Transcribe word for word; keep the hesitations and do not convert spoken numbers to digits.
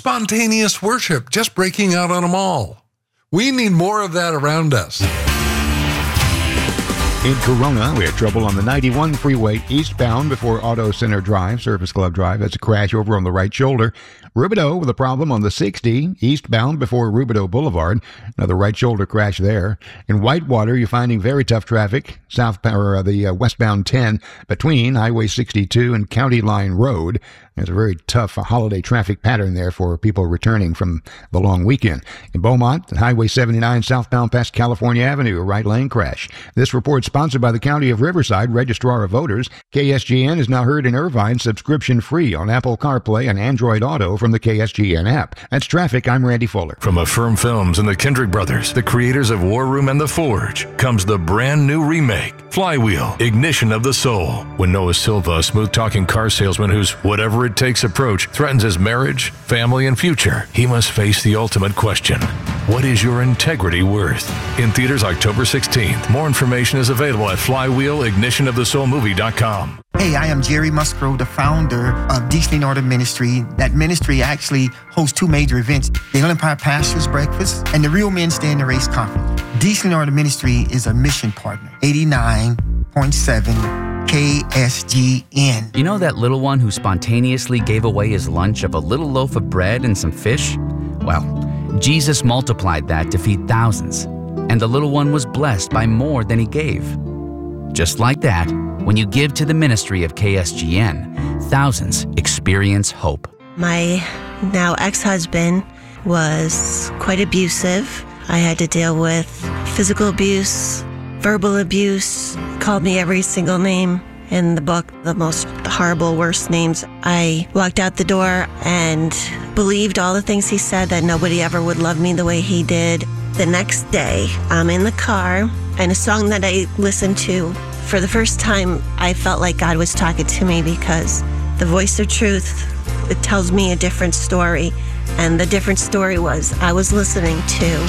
spontaneous worship just breaking out on them all. We need more of that around us. In Corona, we had trouble on the ninety-one freeway eastbound before Auto Center Drive, Service Club Drive. That's a crash over on the right shoulder. Rubidoux with a problem on the sixty, eastbound before Rubidoux Boulevard. Another right shoulder crash there. In Whitewater, you're finding very tough traffic, south or uh, the uh, westbound ten between Highway sixty-two and County Line Road. There's a very tough uh, holiday traffic pattern there for people returning from the long weekend. In Beaumont, Highway seventy-nine southbound past California Avenue, a right lane crash. This report sponsored by the County of Riverside Registrar of Voters. K S G N is now heard in Irvine subscription free on Apple CarPlay and Android Auto from the K S G N app. That's traffic. I'm Randy Fuller. From Affirm Films and the Kendrick Brothers, the creators of War Room and The Forge, comes the brand new remake, Flywheel, Ignition of the Soul. When Noah Silva, a smooth-talking car salesman whose whatever-it-takes approach threatens his marriage, family, and future, he must face the ultimate question. What is your integrity worth? In theaters October sixteenth. More information is available at flywheel ignition of the soul movie dot com. Hey, I am Jerry Musgrove, the founder of Deaconly Northern Ministry. That ministry actually hosts two major events, the Inland Empire Pastors Breakfast and the Real Men Stay in the Race Conference. Deaconly Northern Ministry is a mission partner, eighty-nine point seven K S G N. You know that little one who spontaneously gave away his lunch of a little loaf of bread and some fish? Well, Jesus multiplied that to feed thousands, and the little one was blessed by more than he gave. Just like that, when you give to the ministry of K S G N, thousands experience hope. My now ex-husband was quite abusive. I had to deal with physical abuse, verbal abuse, called me every single name in the book, the most horrible, worst names. I walked out the door and believed all the things he said, that nobody ever would love me the way he did. The next day, I'm in the car, and a song that I listened to, for the first time, I felt like God was talking to me, because the voice of truth, it tells me a different story. And the different story was I was listening to